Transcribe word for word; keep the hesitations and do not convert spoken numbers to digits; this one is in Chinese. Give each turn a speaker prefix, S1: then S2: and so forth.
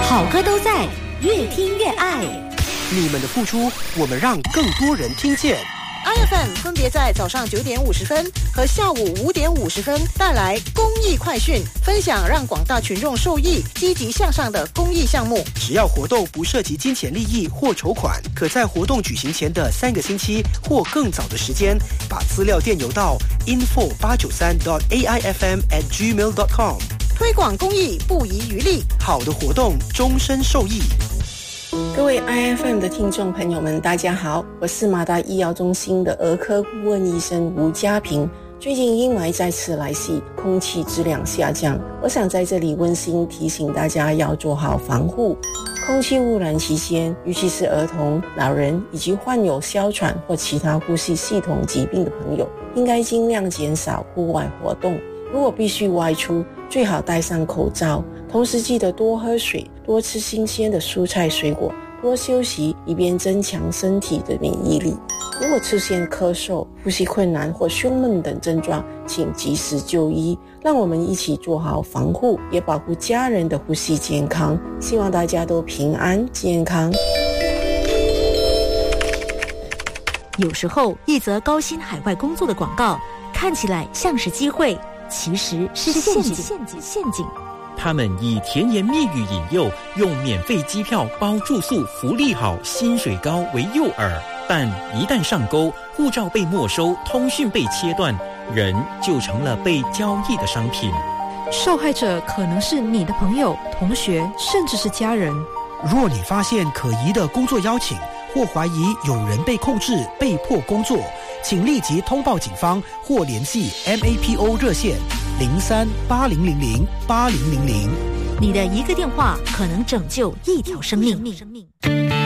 S1: 好歌都在，越听越爱。
S2: 你们的付出，我们让更多人听见。
S3: I F M 分别在早上九点五十分和下午五点五十分带来公益快讯，分享让广大群众受益、积极向上的公益项目。
S2: 只要活动不涉及金钱利益或筹款，可在活动举行前的三个星期或更早的时间，把资料电邮到 info 八九三 dot a i f m at gmail dot com。
S3: 推广公益不遗余力，
S2: 好的活动终身受益。
S4: 各位 I F M 的听众朋友们，大家好，我是马大医药中心的儿科顾问医生吴家平。最近阴霾再次来袭，空气质量下降，我想在这里温馨提醒大家要做好防护。空气污染期间，尤其是儿童、老人以及患有哮喘或其他呼吸系统疾病的朋友，应该尽量减少户外活动。如果必须外出，最好戴上口罩，同时记得多喝水，多吃新鲜的蔬菜水果，多休息，以便增强身体的免疫力。如果出现咳嗽、呼吸困难或胸闷等症状，请及时就医。让我们一起做好防护，也保护家人的呼吸健康。希望大家都平安健康。
S1: 有时候，一则高薪海外工作的广告看起来像是机会，其实是陷阱。陷阱，陷阱。
S5: 他们以甜言蜜语引诱，用免费机票包住宿、福利好、薪水高为诱饵，但一旦上钩，护照被没收，通讯被切断，人就成了被交易的商品。
S6: 受害者可能是你的朋友、同学，甚至是家人。
S2: 若你发现可疑的工作邀请，或怀疑有人被控制、被迫工作，请立即通报警方或联系 M A P O 热线零三八零零零八零零零。
S1: 你的一个电话可能拯救一条生命。